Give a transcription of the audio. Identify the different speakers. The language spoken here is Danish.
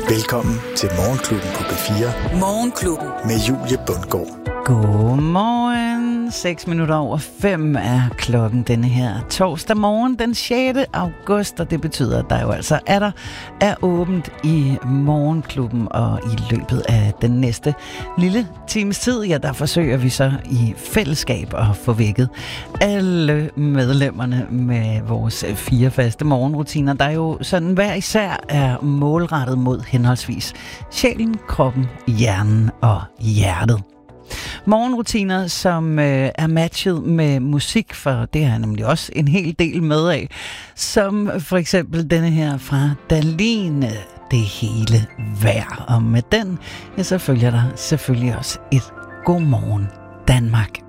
Speaker 1: Velkommen til Morgenklubben på P4.
Speaker 2: Morgenklubben.
Speaker 1: Med Julie Bundgaard.
Speaker 3: Godmorgen. 5:06 er klokken denne her torsdag morgen den 6. august, og det betyder, at der jo altså er åbent i Morgenklubben, og i løbet af den næste lille times tid, ja, der forsøger vi så i fællesskab at få vækket alle medlemmerne med vores 4 faste morgenrutiner, der jo sådan hver især er målrettet mod henholdsvis sjælen, kroppen, hjernen og hjertet. Morgenrutiner, som er matchet med musik, for det har jeg nemlig også en hel del med af. Som for eksempel denne her fra Daline, Det hele værd. Og med den, ja, så følger der selvfølgelig også et Godmorgen Danmark.